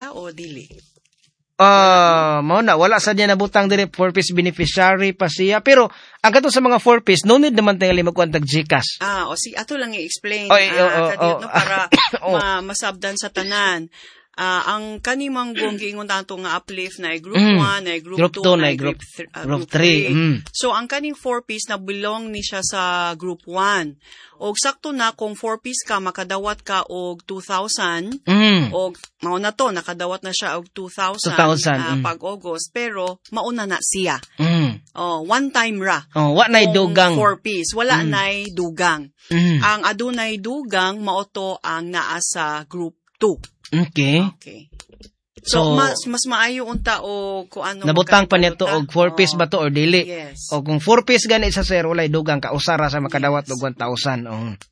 ta o dili? Mao na wala sa niya nabutang diri 4-piece beneficiary pa siya, pero ang kato sa mga 4-piece no need naman tingali magkuan tag GCash. O si ato lang i-explain no para masabdan sa tanan. Ang kanimang giingon nato nga uplift na group 1, na group 2, na group 3. So ang kaning 4-piece na belong ni siya sa group 1. Og sakto na kung 4-piece ka makadawat ka og 2,000 og mao na to nakadawat na siya og 2,000 pag August, pero mauna na siya. One time ra. Wa nay dugang 4-piece, wala nay dugang. Ang adunay dugang mao to ang naa sa group 2. Okay. So mas maayo unta o kung ano nabutang pa nito og 4-piece ba to or dili. Yes. O kung 4-piece gani sa sir walay dugang ka usara sa makadawat og 1,000.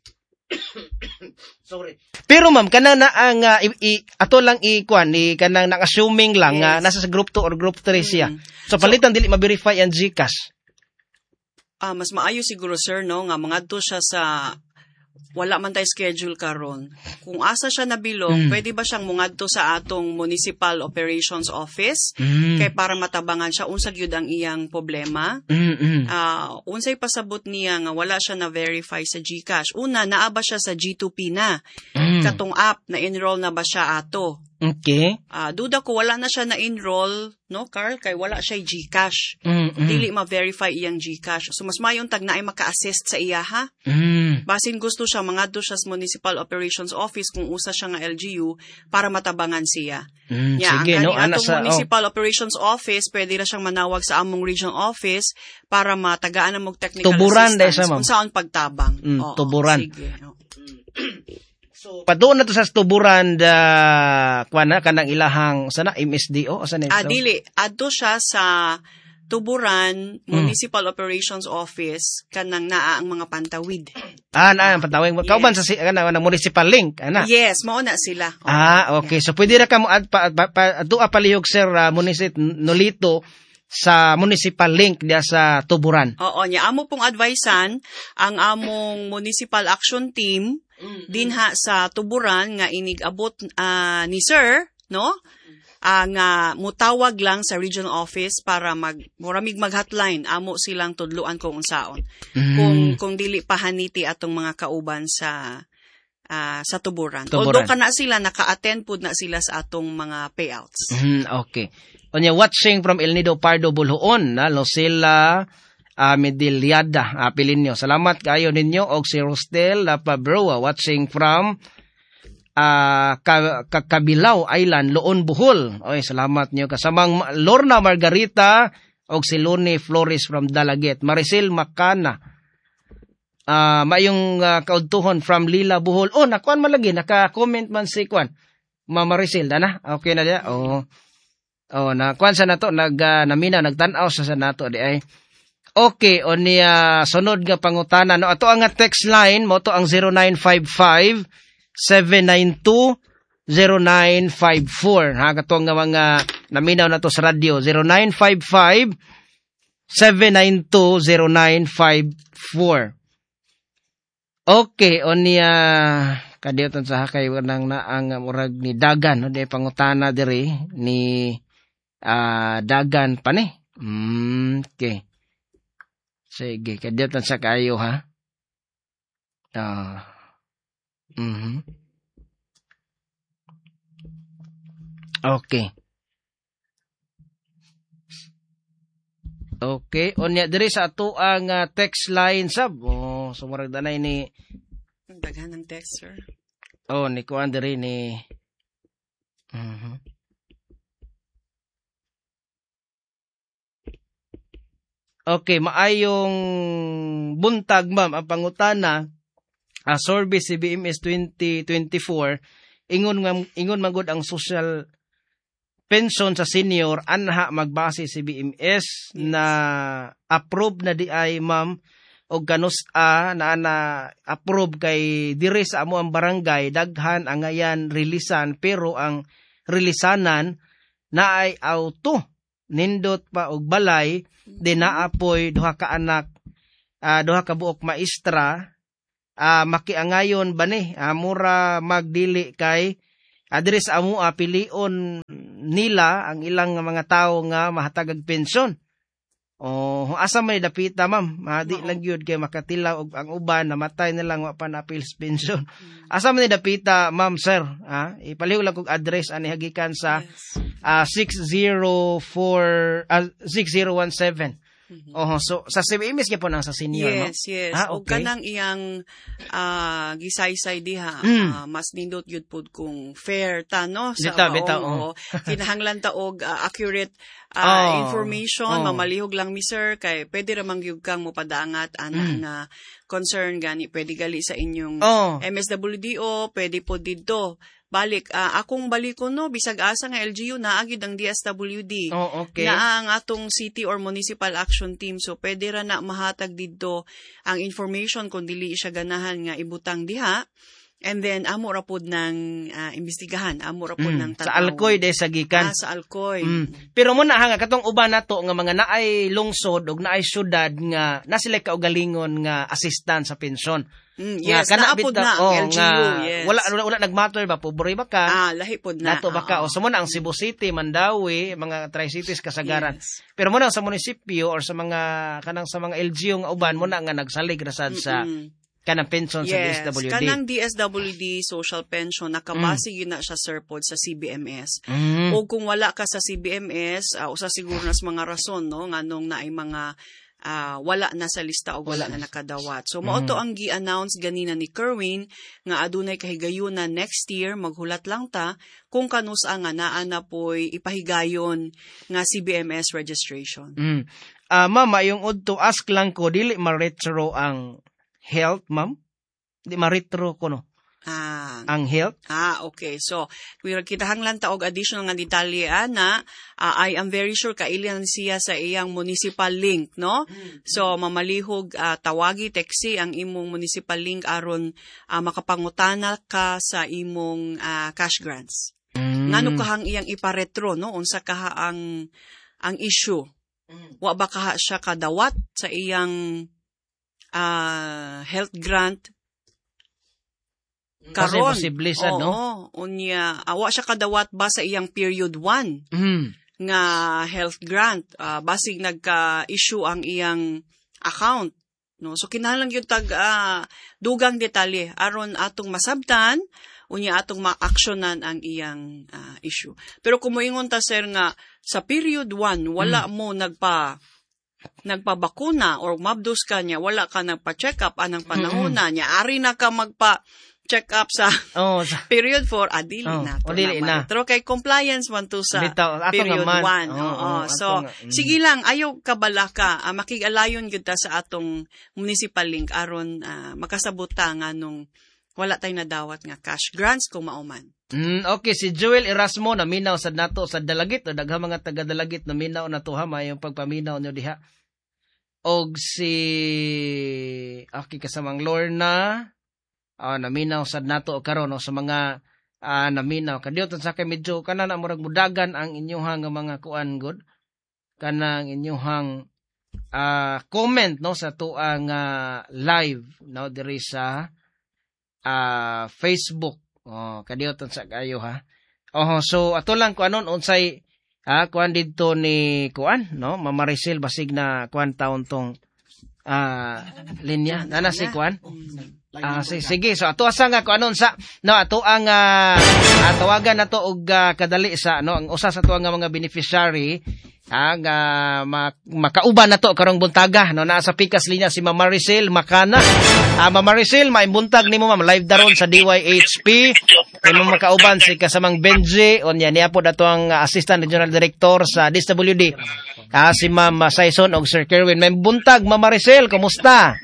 Sorry. Pero ma'am kana na ang ato lang ikuan ni kanang nang-assuming lang nga nasa sa group 2 or group 3 siya. So palitan dili ma-verify ang GCash. Mas maayo siguro sir no nga mangadto siya sa wala man tay schedule karon. Kung asa siya nabilong, pwede ba siyang mungadto sa atong Municipal Operations Office kay para matabangan siya unsa gyud ang iyang problema. Unsay pasabot niya nga wala siya na verify sa GCash. Una, naa ba siya sa G2P na? Katong app na enroll na ba siya ato? Okay. Duda ko wala na siya na-enroll, no, Carl? Kay wala siya GCash. Dili ma-verify iyang GCash. So, mas mayong tag na ay maka-assist sa iya, ha? Basin gusto siya, mangadto siya sa Municipal Operations Office kung usa siya nga LGU para matabangan siya. Sige, ang no? atong Municipal Operations Office, pwede na siyang manawag sa among regional office para matagaan na mong technical tuburan assistance kung saan pagtabang. Tuburan. Sige, no? So, padoon na to sa tuburan kuana kanang ilahang sana MSDO o sana ito? Dili. Adto siya sa tuburan Municipal Operations Office kanang naa ang mga pantawid. Ang pantawid. Kauban sa kanang municipal link, ana? Yes, mao na sila. Okay. So, pwede ra ka mo adto palihog sir Municip Nolito sa municipal link diya sa tuburan. Oo, nya amo pong advisean ang among municipal action team dinha sa tuburan nga inigabot ni sir, no? Nga mutawag lang sa regional office para muramig mag-hotline amo silang tudluan kung unsaon. Kung dili pahaniti atong mga kauban sa tuburan. Although kana sila naka-attend pud na sila sa atong mga payouts. Okay. Onya watching from El Nido Pardo Bulhoon na Lucila Mediliada apilin nyo. Salamat kayo ninyo og si Rostel Pabroa watching from Kabilao Island, Loon, Bohol. Oy, salamat nyo kasamang Lorna Margarita og si Luni Flores from Dalaget. Maricel Makana mayong kaudtuhon from Lila, Bohol. Nakuan man lagi naka-comment man si Kwan. Maricel na. Okay na dia. Nakuan sa nato namina nagtan-aw sa nato di ay. Okay, niya sunod nga pangutana no ato ang text line mo to ang 0955-792-0954 ha katong nga mga naminaw na to sa radio 0955-792-0954. Okay, niya kadiyot sa kay nang naang murag ni Dagan no di pangutana diri ni Dagan pa ni. Okay. Sige, kadiyot sa kayo ha. Okay. Okay, onya diri sa ato ang text line sab. Sumurag danay ni daghan ng text sir. Ni kuan diri ni Okay, maayong buntag ma'am ang pangutana survey CBMS 2024 ingon magud ang social pension sa senior anha magbase CBMS na approve na di ay ma'am og kanus na approve kay dire sa amo ang barangay daghan ang ayan rilisan pero ang rilisanan na ay auto nindot pa og balay dinaapoy duha ka anak duha ka buok maestra makiangayon ba ni mura magdili kay Diri sa amo pilion nila ang ilang mga tawo nga mahatag og pensyon. Asa may dapita ma'am, di lang gyud kay makatilaw og ang uban namatay na lang wa pa na-appeal sa pensyon. Asa may dapita ma'am sir, ipalihog lang kog address ani hagikan sa 6017. So sa CBMS gyud po nang sa senior no. Yes. Og Okay. kanang iyang gisaysay diha, mas nindot gyud pud kung fair ta no sa Bitaw. kinahanglan ta og accurate information, mamalihog lang mi sir kay pwede ra man gyud kang mopadaangat ana nga concern gani pwede gali sa inyong MSWDO, pwede po didto. Balik, akong balikon no, bisag asa nga LGU na agid ang DSWD. Okay. Na ang atong city or municipal action team. So, pwede ra na mahatag didto ang information kung dili siya ganahan nga ibutang diha. And then, amo ra pod ng imbestigahan. Amo ra pod ng sa Alcoy de sa gikan. Sa Alcoy. Pero muna nga katong uban nato nga mga naay lungsod ug naay syudad nga na sila kaugalingon nga assistant sa pensyon. Yes, naapod na ang LGU. Yes. Wala nagmatter ba pobre ba ka? Lahi pod na. Nato ba ka? O sa muna ang Cebu City, Mandawi, mga tri-cities kasagaran. Yes. Pero muna sa munisipyo or sa mga kanang sa mga LGU nga uban muna nga nagsalig rasad sa kanang pension sa DSWD. Kanang DSWD social pension nakabase yun na siya sir pod sa CBMS. O kung wala ka sa CBMS, usa siguro nas mga rason no nganong naay mga wala na sa lista o wala na nakadawat. So mao to ang gi-announce ganina ni Kerwin nga adunay kahigayunan next year maghulat lang ta kung kanusa nga naa na poy ipahigayon nga CBMS registration. Mama, yung to ask lang ko dili ma-retro ang health, ma'am? Di ma-retro ko no. Ang health? Okay. So, kitahanglan ta og additional nga detalye na I am very sure kailan siya sa iyang municipal link, no? So, mamalihog tawagi, texti ang imong municipal link aron makapangutana ka sa imong cash grants. Ngano kahang iyang iparetro, no? Unsa kaha ang issue? Wa ba kaha siya kadawat sa iyang health grant? Karon, posible sad, no? Unya, awa siya kadawat ba sa iyang period 1 nga health grant, basig nagka-issue ang iyang account, no? So kinahanglan gyud tag dugang detalye aron atong masabtan unya atong ma-actionan ang iyang issue. Pero kung moingon ta sir nga sa period 1 wala mo nagpabakuna or mabdos ka niya, wala ka nagpa-check up anang panahon na niya, ari na ka check up sa period 4, dili na. Dili na. Pero kay compliance man to sa period 1. So, sige lang, ayaw kabala ka. Makig-alayon gyud ta sa atong municipal link aron makasabot ta nga nung wala tay nadawat nga cash grants kung mauman. Okay, si Joel Erasmo naminaw sad nato sa Dalagit, daghang mga taga Dalagit naminaw na to ha mayong pagpaminaw nyo diha. Og si kasamang Lorna naminaw sad nato karon sa mga naminaw kadiyot sa kay medyo kana na murag mudagan ang inyuhang mga kuan god kanang inyuhang comment no sa tuang live no diri sa Facebook kadiyot sa kayo ha. So ato lang kuanon unsay kuan didto ni kuan no Mama Maricel basig na kuan taon tong linya nana si kuan. Sige, so ato asa nga kuanon sa no ato ang tawagan nato og kadali sa no ang usa sa ato nga mga beneficiary nga makauban nato karong buntaga no naa sa pikas linya si Mama Maricel Makana. Mama Maricel, maimbuntag nimo ma'am live daron sa DYHP. Kay makauban si kasamang Benji onya niya pod ato ang Assistant Regional Director sa DSWD. Si Ma'am Saison og Sir Kerwin. Maimbuntag Mama Maricel, kumusta?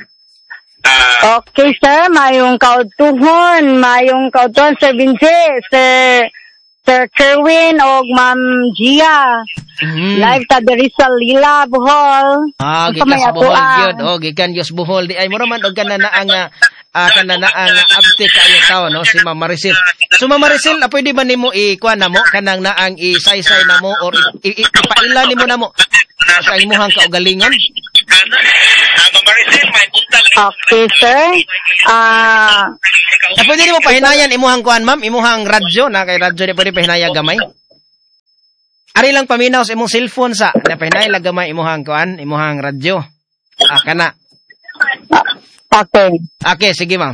Okay, sir. Mayong kautuhon Sir Vince, Sir Kerwin, o Ma'am Gia. Live ta diri sa Lila, Bohol. Gikan sa Bohol, yun. Gikan Diyos Bohol. Di ay mo naman, o kananaang update kayo tao, no? Si Ma'am Maricel. So, Ma'am Maricel, pwede ba nimo ikuan na mo, kanang naang isaysay na mo, or ipaila nimo na mo sa imuhang kaugalingon? Ma'am Okay, sir. Pwede mo pahinayan imuhang kuan, ma'am, imuhang radyo na kay radyo di pwede pahinaya gamay. Ari lang paminaw sa imong cellphone sa na pahinaya lang gamay imuhang kuan, imuhang radyo. Kana. Okay. Okay, sige, ma'am.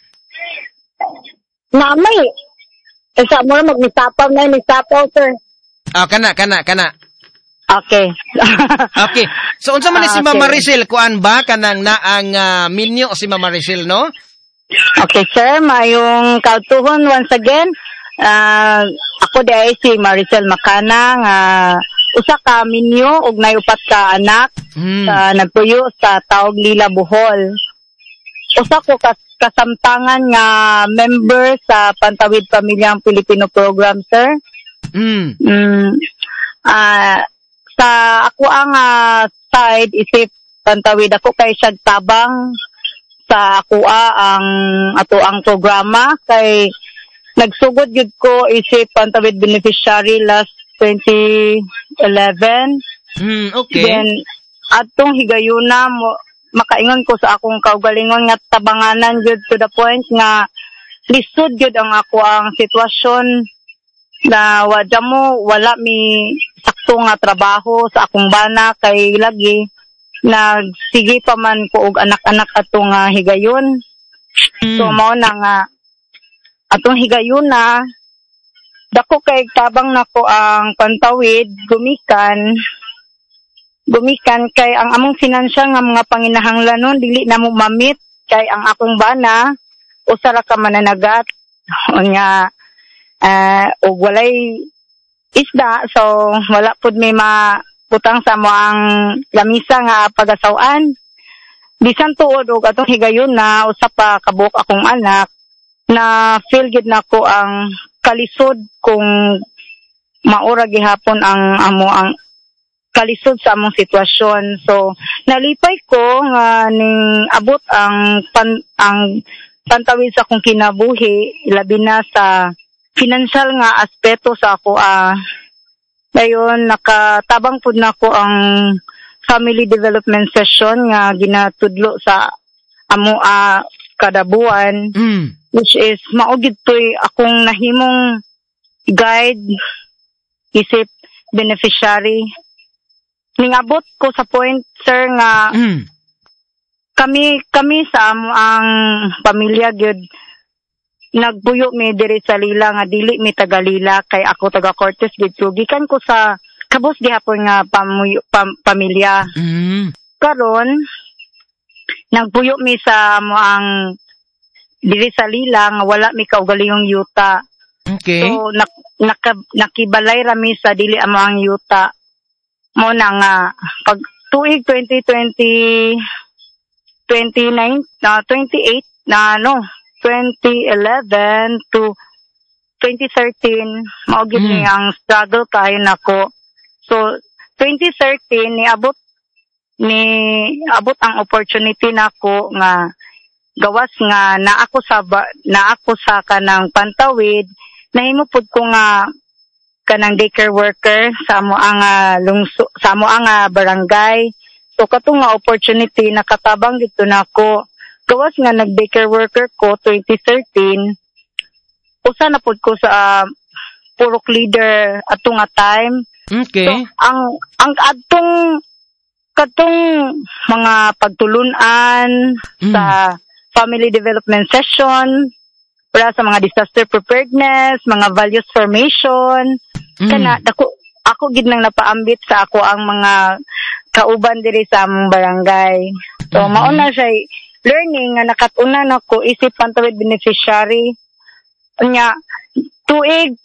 Namay. Isa mo na magnisapaw na, nisapaw, sir. Kana. Okay. Okay. So, unsa man ni si Okay. Mama Maricel, kuan ba kanang naang minyo si Mama Maricel, no? Okay, sir. Mayong kautuhon once again. Ako di si Maricel Macanang. Usa ka minyo ug nayupat ka anak. Nagpuyo sa Taog Lila, Bohol. Usa ko kasamtangan nga member sa Pantawid Pamilyang Pilipino Program, sir. Sa ako ang side isip Pantawid ako kay siya tabang sa ako ang ato ang programa kay nagsugod gid ko isip Pantawid beneficiary last 2011. Okay. Then atong higayuna mo makaingon ko sa akong kaugalingon nga tabanganan jud to the point nga lisod jud ang ako ang sitwasyon na wala mi sakto nga trabaho sa akong bana kay lagi nagsige pa man ko og anak-anak atong higayon. So mao na nga atong higayuna dako kay tabang nako ang Pantawid gumikan kay ang among financial nga mga panginahanglanon dili na mo mamit kay ang akong bana usa ra ka mananagat nga og walay isda so wala pud may maputang sa mo ang lamisa nga pagasawan bisan tuod og atong higayon na usa pa kabuok akong anak na feel gid nako ang kalisod kung maura gihapon ang amo ang kalisod sa among sitwasyon. So, nalipay ko nga ning abot ang Pantawid sa akong kinabuhi, labi na sa financial nga aspeto sa ako. Dayon, nakatabang pud na ko ang family development session nga ginatudlo sa amo kada buwan, which is maugid to'y akong nahimong guide, isip beneficiary. Ningabot ko sa point, sir, nga kami sa ang pamilya gyud nagbuyo mi diri sa Lila nga dili mi taga Lila kay ako taga Cortes gyud so gikan ko sa kabus gihapon nga pamilya. Karon nagbuyo mi sa ang diri sa Lila nga wala mi kaugalingong yuta. Okay. So nakibalay ra mi sa dili amo ang yuta. Mo na nga pag tuig 2028 na 2011 to 2013 mao gid ni ang struggle kayo nako. So 2013 niabot ang opportunity nako nga gawas nga na ako sa kanang Pantawid nahimo pud ko nga kanang daycare worker sa amo ang sa amo ang barangay. So katong nga opportunity nakatabang dito nako. Gawas nga nag-daycare worker ko 2013. Usa na pud ko sa purok leader atong nga time. Okay. So ang katong mga pagtulunan sa family development session para sa mga disaster preparedness, mga values formation, kana ako gid nang napaambit sa ako ang mga kauban diri sa among barangay. So mao na siya learning nga nakatuna nako isip Pantawid beneficiary. Nya tuig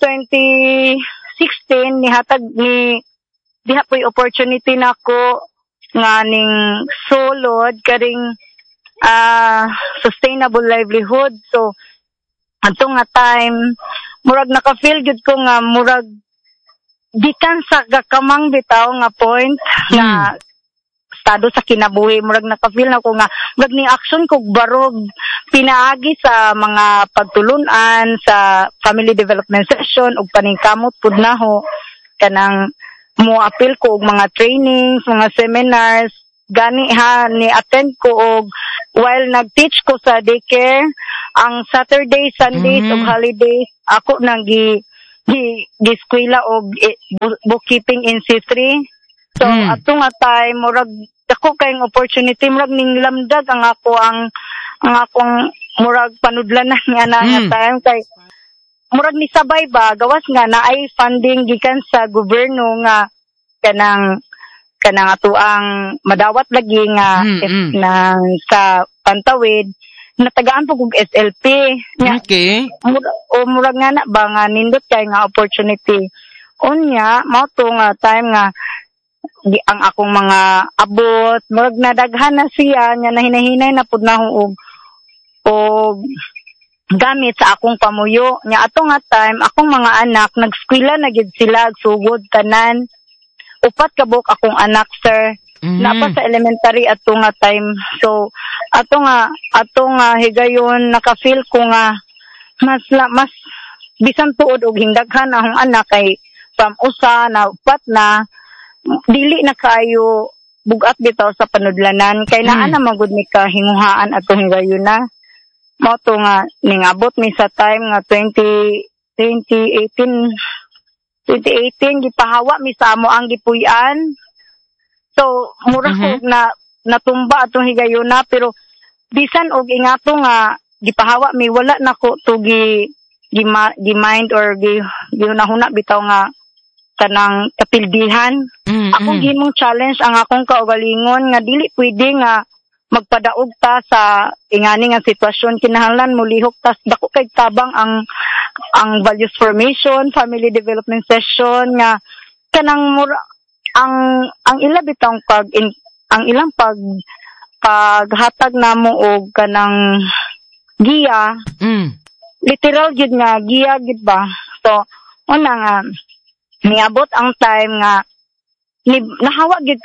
2016 nihatag ni diha po'y opportunity nako nga ning sulod karing sustainable livelihood. So ato nga time murag naka-feel gud ko nga murag gikan sa gakamang bitaw nga point nga estado sa kinabuhi murag naka-feel na ko nga murag ni action kog barog pinaagi sa mga pagtulunan sa family development session ug paningkamot pud naho kanang mo appeal ko og mga trainings, mga seminars gani ha ni attend ko og while nag-teach ko sa daycare ang Saturday, Sundays ug holidays ako nang gi eskwela og bookkeeping in C3. So ato nga time murag ako kayong opportunity murag ning lamdag ang akong murag panudlanan nga na nga time kay murag ni sabay ba gawas nga na ay funding gikan sa gobyerno nga kanang ato ang madawat lagi nga nang sa Pantawid natagaan po kog SLP nya Okay. murag nga na ba nga nindot kay nga opportunity unya mao to nga time nga ang akong mga abot murag nadaghan na siya nya nahinahinay na pud na og gamit sa akong pamuyo nya ato nga time akong mga anak nagskwela na gid sila sugod tanan upat ka buok akong anak sir napa sa elementary ato nga time so ato nga higayon naka-feel ko nga mas bisan tuod og hindaghan akong anak kay from usa na upat na dili na kayo bugat bitaw sa panudlanan kay naa na magud mi kahinguhaan atong higayon na mo to nga ningabot mi sa time nga 2018 gipahawa mi sa amo ang gipuy-an so mura ko na natumba atong higayon na pero bisan og ingato nga gipahawa mi wala na ko to gi mind or gihunahuna bitaw nga kanang kapildihan akong gihimong challenge ang akong kaugalingon nga dili pwede nga magpadaog ta sa ingani nga sitwasyon kinahanglan mulihok tas dako kay tabang ang values formation family development session nga kanang ang ila bitang ang ilang paghatag namo og kanang giya literal gid nga giya gid ba so una nga niabot ang time nga nahawa gid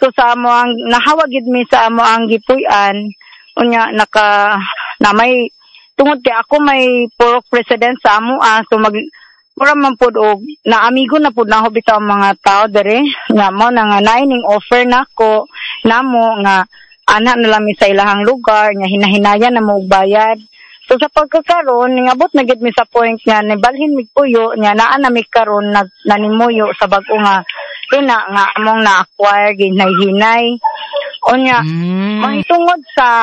mi sa amo ang gipuy-an unya na may tungod kay ako may purok president sa amo so mura man pud og na amigo na pud na bitaw mga tao dere nga mo na nga naining offer nako namo nga ana na lang mi sa ilahang lugar nya hinahinayan na mo og bayad so sa pagkakaron ningabot na gid mi sa point nga nibalhin mi puyo nya naa na mi karon nanimuyo sa bag-o nga ina nga among na-acquire ginay-hinay unya mahitungod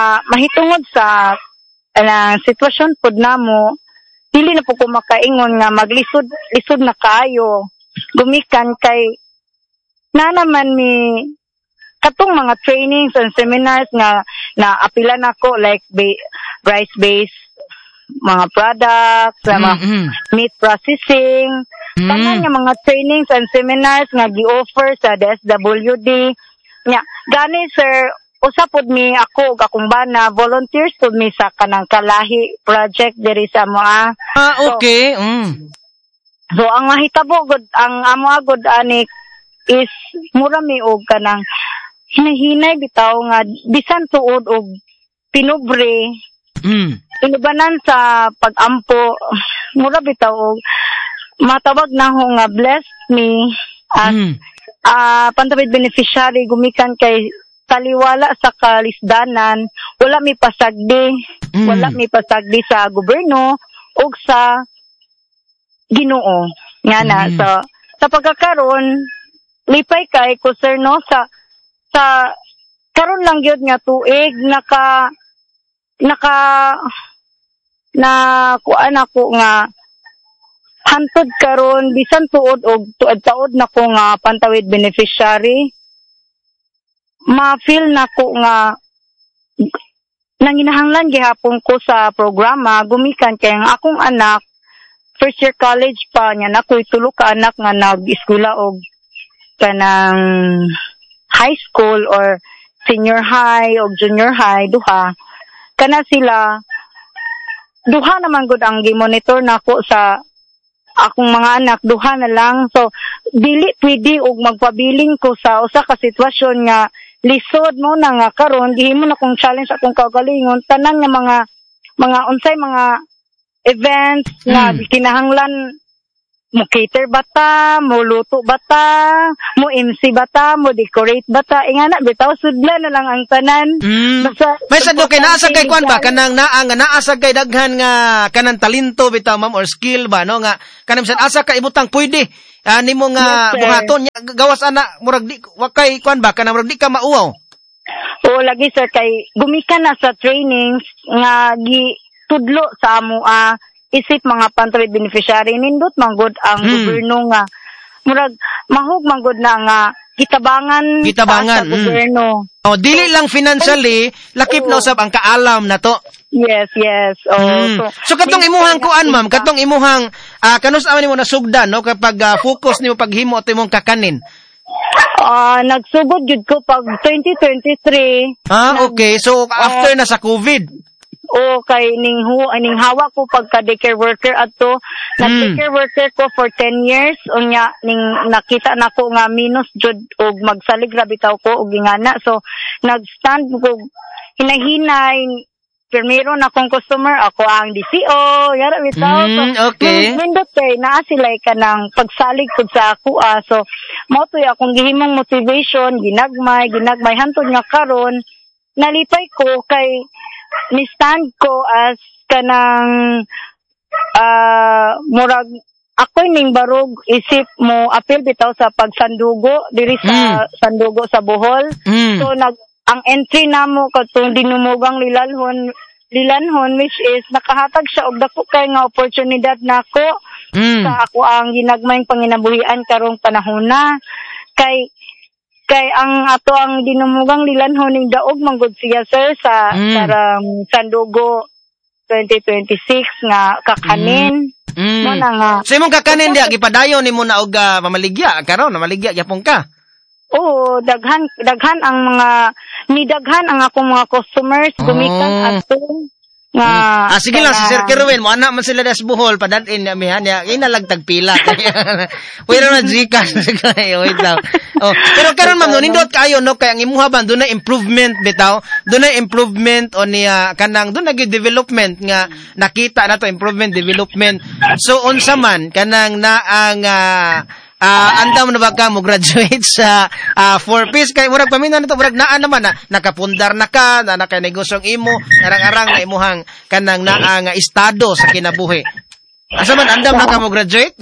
sa sitwasyon pud namo dili na po ko makaingon nga maglisod na kaayo gumikan kay na naman mi katong mga trainings and seminars nga na-apila nako like rice based mga products mga meat processing tanan nga mga trainings and seminars nga gi-offer sa DSWD nya gani sir usapod mi ako ug akong bana volunteers pud mi sa kanang kalahi project diri sa mga okay so ang mahitabo gud ang amo agud ani is mura mi og kanang hinahinay bitaw nga bisan tuod og pinobre inubanan sa pag-ampo mura bitaw og matawag na ho nga blessed me as Pantawid beneficiary gumikan kay taliwala sa kalisdanan wala mi pasagdi sa gobyerno ug sa Ginoo nga na so sa pagkakaron lipay kay ko sir no sa karon lang gyud nga tuig na kuan ako nga hantod karon bisan tuod og tuod na ko nga Pantawid beneficiary ma-feel na ko nga nanginahanglan gihapon ko sa programa gumikan kay ang akong anak first year college pa nya nakoy tulo ka anak nga nag-eskwela og kanang high school or senior high o junior high duha kana sila duha naman gud ang gi-monitor nako sa akong mga anak duha na lang so dili pwede og magpabiling ko sa usa ka sitwasyon nga lisod mo na nga karon gihimo na kong challenge akong kaugalingon tanan nga mga unsay mga events na kinahanglan mo cater bata, mo luto bata, mo MC bata, mo decorate bata. Ingana bitaw sudla na lang ang tanan. Basta may sadto kay naa sa kay kwan ba kanang naa sa kay daghan nga kanang talento bitaw ma'am or skill ba no nga kanang bisan asa ka ibutang pwede nimo nga buhaton gawas ana murag di wakay kwan ba kanang murag di ka mauwaw. O lagi sir kay gumikan na sa trainings nga tudlo sa amo isip mga pantawid beneficiary nindot manggod ang gobyerno nga murag mahug manggod na nga gitabangan sa gobyerno. Oh, dili lang financially, lakip na usab ang kaalam na to. Yes. So katong imuhang kuan ma'am, katong imuhang kanus aman nimo nasugdan no kapag focus nimo paghimo ato imong kakanin. Nagsugod jud ko pag 2023. Okay. So after na sa COVID. Kay ning hawa ko pagka daycare worker adto nag-daycare worker ko for 10 years unya ning nakita nako nga minus jud og magsalig ra bitaw ko og ingana so nag-stand ko hinahinay primero na akong customer ako ang DCO yara bitaw so okay nindot kay naa sila kanang pagsalig pud sa ako so mao toy akong gihimong motivation ginagmay hantod nga karon nalipay ko kay ni stand ko as kanang murag ako ning barog isip mo apil bitaw sa pagsandugo diri sa sandugo sa Bohol. So ang entry namo katong dinumugang lilanhon which is nakahatag siya og dako kay nga oportunidad nako sa ako ang ginagmayng panginabuhian karong panahona kay ang ato ang dinumugang lilanhon ning daog manggod siya sir sa sarang sandugo 2026 nga kakanin mo na nga so imong kakanin dia gipadayon nimo na og mamaligya karon namaligya gyapon ka. Oo, daghan ang mga nidaghan ang akong mga customers gumikan ato nga sige lang si Sir Kerwin mo ana man sila das Bohol padadin na mihan ya inalagtag pila pero na Gcash wait lang pero karon ma'am nindot kayo no kay ang imuha ba dunay improvement bitaw dunay improvement on niya kanang dunay development nga nakita na to improvement development so unsa man kanang na ang andam na ba ka mo graduate sa 4Ps kay murag pamina nito murag naa naman na nakapundar na ka na nakanegosyong imo arang-arang na imuhang kanang naa nga estado sa kinabuhi. Asa man andam na ka mo graduate?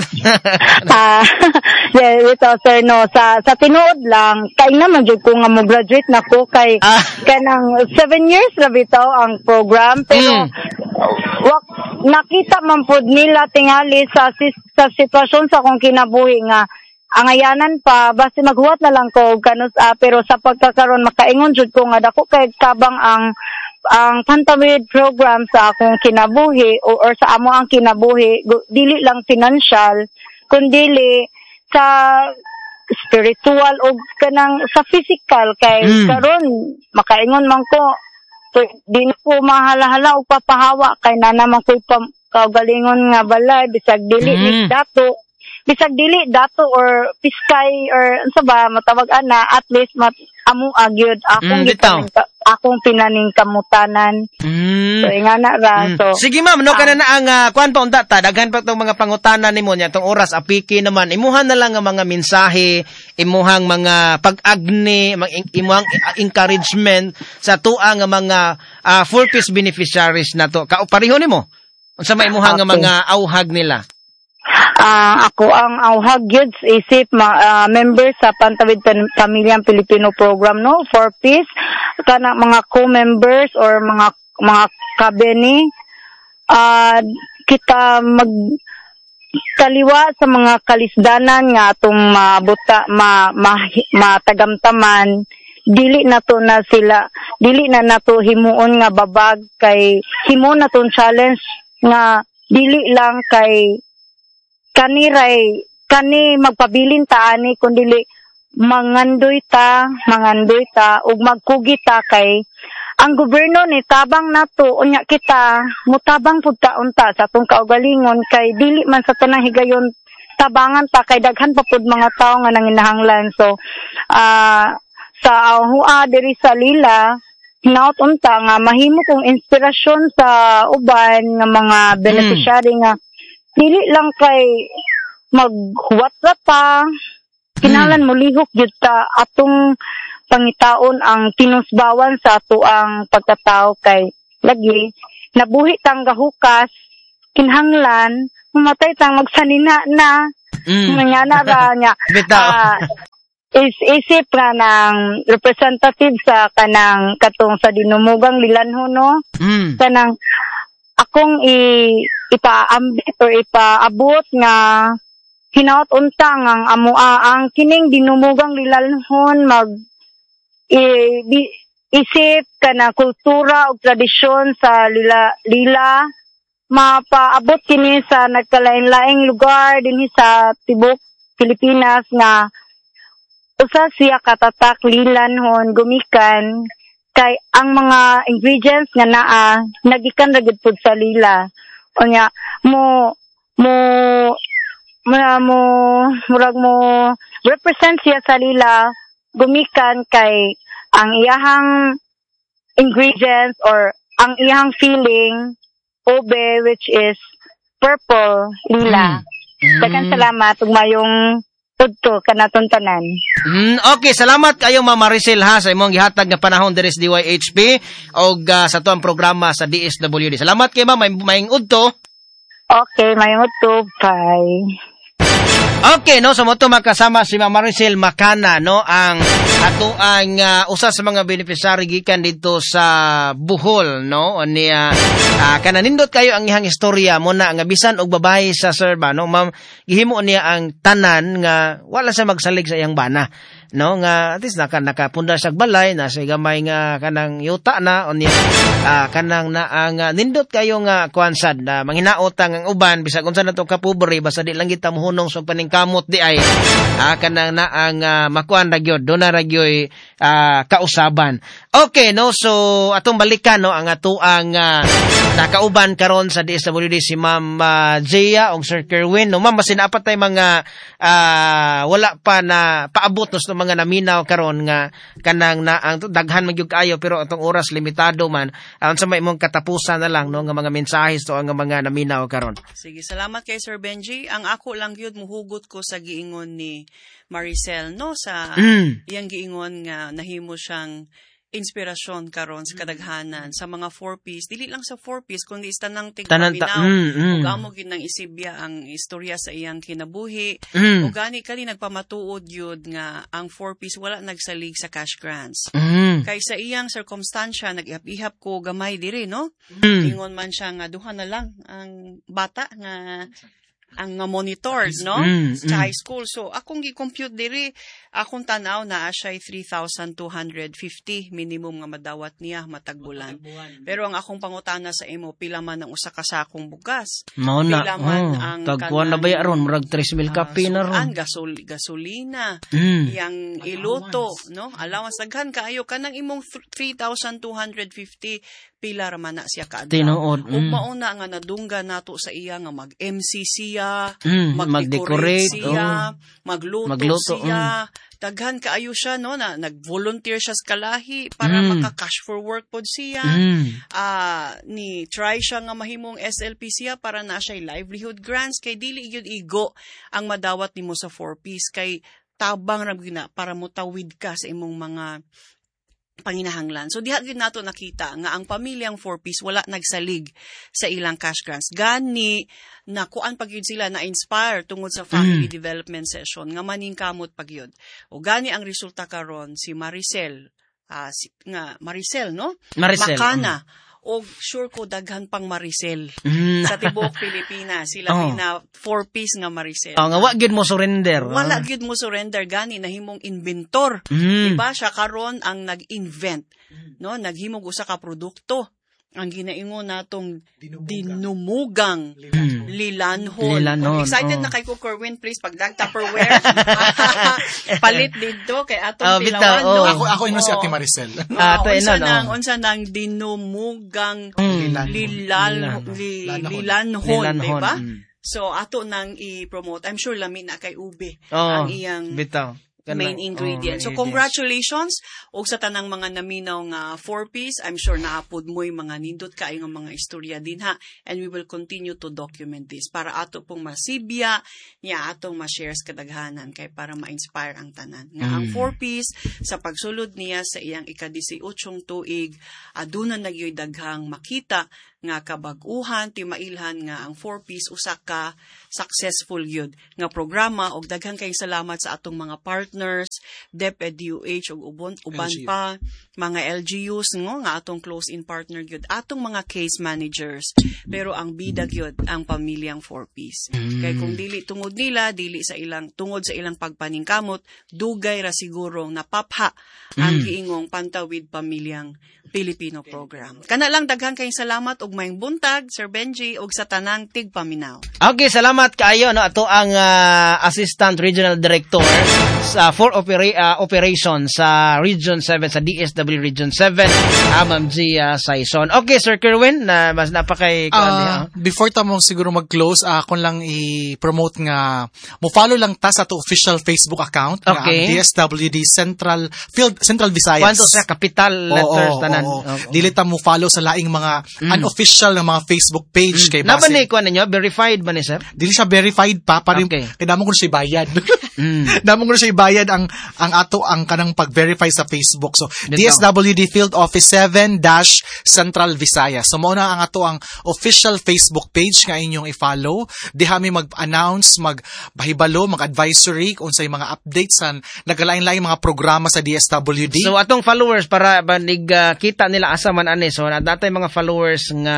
Ito sir no sa tinuod lang kay naman jud ko nga mo graduate nako kay kanang 7 years ra bitaw ang program pero nakita man pud nila tingali sa sitwasyon sa akong kinabuhi nga angayanan pa basta maghuwat na lang ko kanus pero sa pagkakaroon makaingon jud ko nga dako kay kabang ang pantawid program sa akong kinabuhi or sa amo ang kinabuhi dili lang financial kundi sa spiritual o kanang sa physical kay karon makaingon man ko so, di na ko mahalahala o papahawa kay na naman ko kaugalingon nga balay bisag dili dato or piskay or unsa ba matawag ana at least amo agyud akong pinaning kamutanan so ingana ra so sige ma'am no kana na ang kuan pa unta ta daghan pa tong mga pangutanan nimo nya tong oras apiki naman imuhan na lang nga mga mensahe imuhang mga pag-agni imuhang encouragement sa tuwa nga mga 4Ps beneficiaries nato pareho nimo unsa may imuhang nga mga auhag nila. Ako ang auhag yun isip member sa Pantawid Pamilyang Pilipino program no 4Ps kana mga co-members or mga kabeni kita magtaliwa sa mga kalisdanan nga atong matagamtaman dili na nato himuon nga babag kay himo na tong challenge nga dili lang kay kani magpabilin ta ani kundi mangandoy ta ug magkugi ta kay ang gobyerno ni tabang nato unya kita mutabang pud ta unta sa atong kaugalingon kay dili man sa tanang higayon tabangan ta kay daghan pa pud mga tawo nga nanginahanglan so sa hua diri sa Lila hinaut unta nga mahimo kong inspirasyon sa uban nga mga beneficiary nga dili lang kay maghuwat ra ta. Kinahanglan mo lihok gyud ta atong pangitaon ang tinusbawan sa ato ang pagkatao kay lagi nabuhi tang gahukas kinahanglan mamatay tang magsanina na nga na ra nya isip nga ng representative sa kanang katong sa dinumugang lilanhon no kanang akong ipaambit or ipaabot nga hinaot unta ang ang kining dinumugang lilanhon mag isip ka na kultura o tradisyon sa lila mapaabot kini sa nagkalain-laing lugar dinhi sa tibok Pilipinas nga usa siya katatak lilanhon gumikan kay ang mga ingredients nga naa nagikan ra gid pud sa lila unya murag mo represent siya sa lila gumikan kay ang iyahang ingredients or ang iyahang feeling obe which is purple lila. Daghang salamat ug mayong tudto kanaton tanan. Okay, salamat kayo Ma'am Maricel ha sa imong gihatag nga panahon diri sa DYHP og sa tuang programa sa DSWD. Salamat kay Ma'am, maayong udto. Okay, mayong udto. Bye. Okay, no, so mo to makasama si Ma'am Maricel Macana, no, ang ato ang usa sa mga beneficiary gikan dito sa Bohol, no, niya kananindot kayo ang ihang istorya mo na nga bisan og babae sa serba, no, ma'am, gihimo niya ang tanan nga wala sa magsalig sa iyang bana, no, nga at least nakapundar sa balay na sa gamay nga kanang yuta na on niya kanang na ang nindot kayo nga kuansad na manghinaot ang uban bisag unsa nato ka pobre basta di lang kita mohunong sa paningkamot di ay kanang na ang makuan ra gyud do na ra gyoy kausaban. Okay, no, so atong balikan no ang ato ang nakauban karon sa DSWD si Ma'am Zia og Sir Kerwin, no, ma'am basin apat tay mga wala pa na paabot no sa mga naminaw karon nga kanang na ang daghan magyud kaayo pero atong oras limitado man sa may imong katapusan na lang no nga mga mensahe to ang mga naminaw karon. Sige, salamat kay Sir Benji. Ang ako lang gyud muhugot ko sa giingon ni Maricel no sa iyang giingon nga nahimo siyang inspirasyon karon sa kadaghanan sa mga 4Ps, dili lang sa 4Ps kundi sa tanang tigpaminaw ug amo gid nang isibya ang istorya sa iyang kinabuhi ug gani kali nagpamatuod yun nga ang 4Ps wala nagsalig sa cash grants kay sa iyang circumstansya nag-ihap-ihap ko gamay diri no ingon man siya nga duha na lang ang bata nga ang monitors, no? Sa high school. So, akong gi-compute diri, akong tanaw na siya 3,250 minimum nga madawat niya matagbulan. Pero ang akong pangutana sa imo, pila man ang usa ka sakong bugas. Mauna. Pila man ang tagkuan na ba aron murag 3,000 kape na ron. Gasolina, yang iluto, no? Allowance daghan kaayo kanang imong 3,250 pila ra man na siya kaadlaw. Tinuod. Ug mauna nga nadungga nato sa iya nga mag-MC siya, mag-decorate siya, magluto siya. Daghan kaayo siya no na nag-volunteer siya sa kalahi para maka-cash for work pod siya. Ni try siya nga mahimong SLP siya para na siya livelihood grants kay dili gyud igo ang madawat nimo sa 4Ps kay tabang ra gyud na para motawid ka sa imong mga panginahanglan. So diha gyud nato nakita nga ang pamilyang 4Ps wala nagsalig sa ilang cash grants. Gani nakuan pag yun sila na inspire tungod sa family development session nga maningkamot pag yun. O gani ang resulta karon si Maricel Maricel no? Maricel. Macana. O sure ko daghan pang Maricel sa tibok Pilipinas. Sila na 4Ps nga Maricel. Nga wa gyud mo surrender. Wala gyud mo surrender gani nahimong inventor. Diba siya karon ang nag-invent, no? Naghimog usa ka produkto. Ang ginaingon natong dinumugang lilanhon. Excited na kay Kerwin, please pag Tupperware. Palit dito kay atong pilawan. No? Ako ino si Ate Maricel. Unsa nang dinumugang lilanhon, diba? So ato nang i-promote. I'm sure lami na kay Ube ang iyang bitaw. main ingredient. So congratulations og sa tanang mga naminaw nga 4-piece. I'm sure naapod mo'y mga nindot kayo nga mga istorya din ha. And we will continue to document this para ato pong masibya niya atong ma-shares kadaghanan kay para ma-inspire ang tanan. Nga ang 4-piece sa pagsulod niya sa iyang ika-18 tuig aduna nagyoy daghang makita nga kabag-uhan timailhan nga ang 4-piece usa ka successful gyud nga programa og daghang kay salamat sa atong mga partners DepEd-UH ug uban pa mga LGUs nga atong close in partner gyud atong mga case managers pero ang bida gyud ang pamilyang 4-piece kay kung dili tungod nila tungod sa ilang pagpaningkamot dugay ra siguro napapha ang giingong Pantawid Pamilyang Pilipino program. Kana lang daghang kayong salamat ug maayong buntag Sir Benji ug sa tanang tigpaminaw. Okay, salamat kaayo no ato ang Assistant Regional Director sa for operation sa Region 7 sa DSW Region 7, Ma'am G Saison. Okay, Sir Kerwin, na mas napakay before ta mo siguro mag-close, akon lang i-promote nga mo follow lang ta sa to official Facebook account nga ang DSWD Central Visayas. Kwanto sa capital letters tanan. Dili ta mo follow sa laing mga unofficial na mga Facebook page kay base. Naman ni kuan ninyo verified ba ni sir? Dili siya verified pa parin kay damo ko siya bayad. Damo ko siya bayad ang ato ang kanang pag-verify sa Facebook. So DSWD Field Office 7 Central Visayas. So mao na ang ato ang official Facebook page nga inyong i-follow. Diha mi mag-announce, magbahibalo, mag-advisory unsay mga updates sa nagalain-laing mga programa sa DSWD. So atong followers para banig kita nila asa man ani. So natay mga followers nga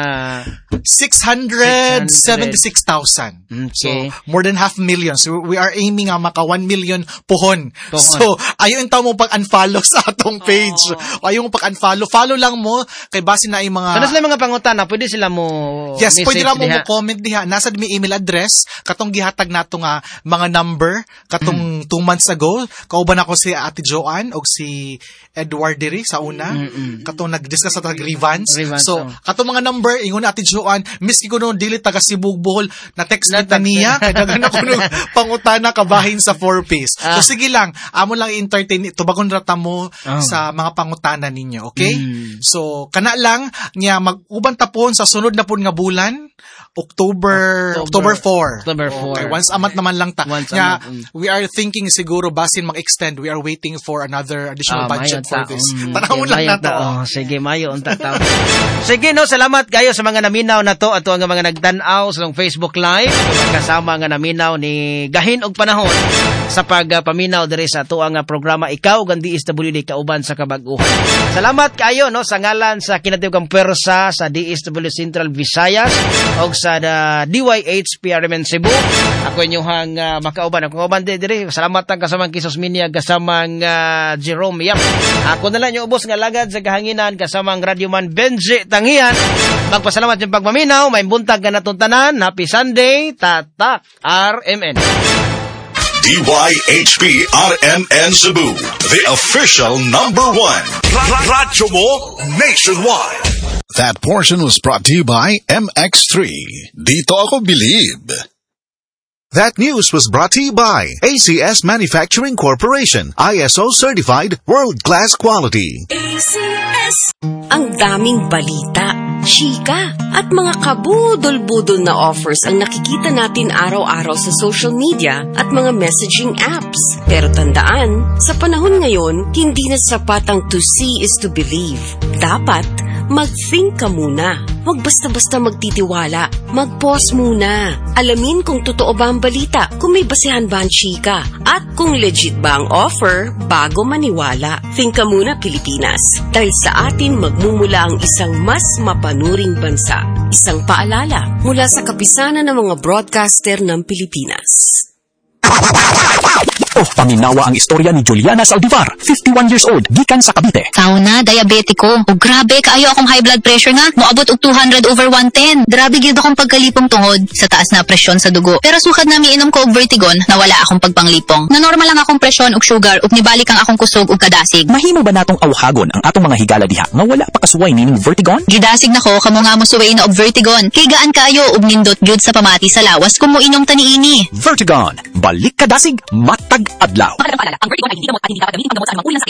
676,000. Okay. So more than 500,000. So we are aiming nga maka 1 million pohon. So ayo entaw mo pag-unfollow sa atong page. Ayo mo pag-unfollow. Follow lang mo kay base na yung mga sila mga pangutana, pwede sila mo yes, pwede ra mo comment diha. Nasa mi email address katong gihatag nato nga mga number katong 2 months ago. Kauban ako si Ate Joanne og si Edward diri sa una. Katong nag-discuss sa grievance. So katong mga number ingon Ate Joanne, miski ko no dili taga Cebu Bohol na text kita niya kay daghan ako no pangutana kabahin sa 4-piece. So sige lang, amo lang entertain tubagon rata mo sa mga pangutana ninyo, okay? So kana lang nya mag-uban tapon sa sunod na pud nga bulan, October 4. Okay, once a month naman lang ta. We are thinking siguro basin mag-extend. We are waiting for another additional budget for this. Tanawon lang nato. Sige, mayo unta ta. Sige no, salamat kayo sa mga naminaw na to ato ang mga nagtan-aw sa Facebook Live kasama nga naminaw ni gahin og panahon sa pagpaminaw diri sa ato ang programa Ikaw ug DSWD kauban sa kabag-uhan. Salamat kayo no sa ngalan sa kinatibukang pwersa sa DSW Central Visayas og sa DYH PRMN Cebu. Ako inyong makauban. Ako kauban diri. Salamat ang kasamang Kisos Minia, kasamang Jerome Yap. Ako na lang yung ubos nga lagad sa kahanginan, kasamang Radyoman Benji Tangian. Magpasalamat yung pagmaminaw. May buntag ka na tanan. Happy Sunday. Tatak RMN. DYHP RMN Cebu, the official number 1. Radyo mo nationwide. That portion was brought to you by MX3. Dito ako believe. That news was brought to you by ACS Manufacturing Corporation, ISO certified world-class quality. ACS. Ang daming balita, chika, at mga kabudol-budol na offers ang nakikita natin araw-araw sa social media at mga messaging apps. Pero tandaan, sa panahon ngayon, hindi na sapat ang to see is to believe. Dapat mag-think ka muna. Huwag basta-basta magtitiwala. Mag-pause muna. Alamin kung totoo ba ang balita, kung may basehan ba ang chika, at kung legit ba ang offer bago maniwala. Think ka muna, Pilipinas. Dahil sa atin magmumula ang isang mas mapanuring bansa. Isang paalala mula sa kapisanan ng mga broadcaster ng Pilipinas. Panginawa ang istorya ni Juliana Saldivar, 51 years old, gikan sa Cavite. Tao na, diabetiko. O grabe, kaayo akong high blood pressure nga. Moabot og 200/110. Grabe gyud akong pagkalipong tungod sa taas na presyon sa dugo. Pero sukad na miinom ko og Vertigon, nawala akong pagpanglipong. Na normal lang akong presyon ug sugar ug nibalik ang akong kusog ug kadasig. Mahimo ba natong awhagon ang atong mga higala diha nga wala pa kasuway nining Vertigon? Gidasig nako kamo nga mo suway na og Vertigon. Kay gaan kaayo ug nindot gyud sa pamati sa lawas kung moinom ta niini. Vertigon, balik kadasig, matag Matag adlaw. Mahalagang paalala, ang Vertigon ay hindi gamot at hindi dapat gamitin panggamot sa limang uri ng sakit.